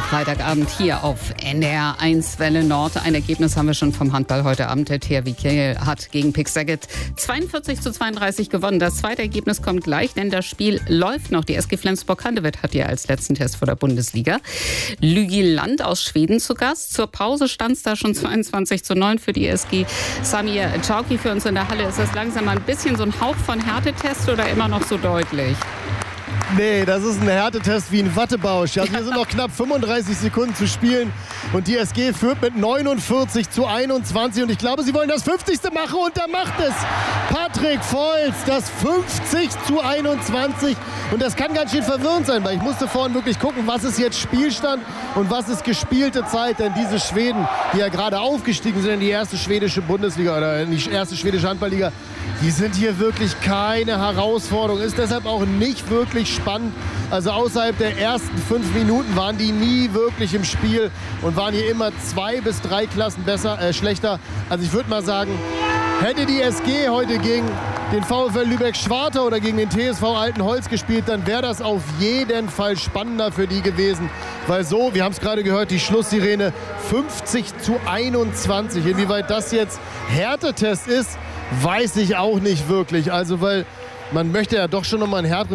Freitagabend hier auf NDR 1 Welle Nord. Ein Ergebnis haben wir schon vom Handball heute Abend. Der THW Kiel hat gegen Pick Szeged 42:32 gewonnen. Das zweite Ergebnis kommt gleich, denn das Spiel läuft noch. Die SG Flensburg-Handewitt hat ja als letzten Test vor der Bundesliga Lügiland aus Schweden zu Gast. Zur Pause stand es da schon 22:9 für die SG. Samir Chauki für uns in der Halle. Ist das langsam mal ein bisschen so ein Hauch von Härtetest oder immer noch so deutlich? Nee, das ist ein Härtetest wie ein Wattebausch. Also hier sind noch knapp 35 Sekunden zu spielen und die SG führt mit 49:21 und ich glaube, sie wollen das 50. machen und da macht es Patrick Volz, das 50:21 und das kann ganz schön verwirrend sein, weil ich musste vorhin wirklich gucken, was ist jetzt Spielstand und was ist gespielte Zeit, denn diese Schweden, die ja gerade aufgestiegen sind in die erste schwedische Bundesliga oder in die erste schwedische Handballliga, die sind hier wirklich keine Herausforderung, ist deshalb auch nicht wirklich spannend. Also außerhalb der ersten 5 Minuten waren die nie wirklich im Spiel und waren hier immer 2 bis 3 Klassen schlechter. Also ich würde mal sagen, hätte die SG heute gegen den VfL Lübeck-Schwartau oder gegen den TSV Altenholz gespielt, dann wäre das auf jeden Fall spannender für die gewesen. Weil so, wir haben es gerade gehört, die Schlusssirene 50:21. Inwieweit das jetzt Härtetest ist, weiß ich auch nicht wirklich. Also weil man möchte ja doch schon nochmal einen härteren